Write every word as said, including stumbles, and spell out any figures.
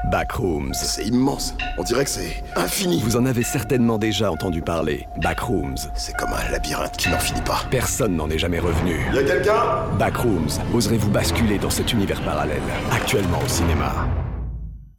Backrooms. C'est immense. On dirait que c'est infini. Vous en avez certainement déjà entendu parler. Backrooms. C'est comme un labyrinthe qui n'en finit pas. Personne n'en est jamais revenu. Y'a quelqu'un? Backrooms. Oserez-vous basculer dans cet univers parallèle? Actuellement au cinéma.